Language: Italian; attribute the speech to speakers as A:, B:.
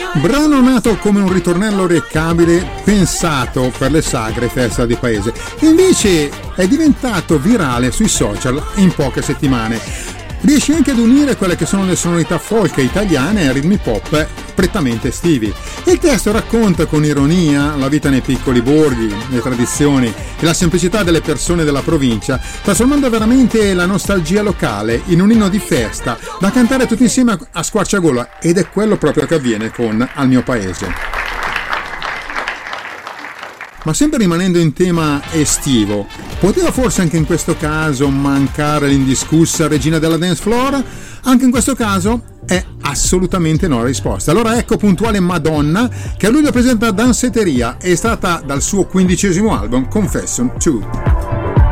A: Brano nato come un ritornello orecchiabile pensato per le sagre festa di paese, invece è diventato virale sui social in poche settimane. Riesce anche ad unire quelle che sono le sonorità folk italiane a ritmi pop prettamente estivi. Il testo racconta con ironia la vita nei piccoli borghi, le tradizioni e la semplicità delle persone della provincia, trasformando veramente la nostalgia locale in un inno di festa da cantare tutti insieme a squarciagola, ed è quello proprio che avviene con Al mio paese. Ma sempre rimanendo in tema estivo, poteva forse anche in questo caso mancare l'indiscussa regina della dance floor? Anche in questo caso è assolutamente no la risposta. Allora ecco puntuale Madonna, che a luglio presenta Danceteria, è stata dal suo 15° album Confession 2.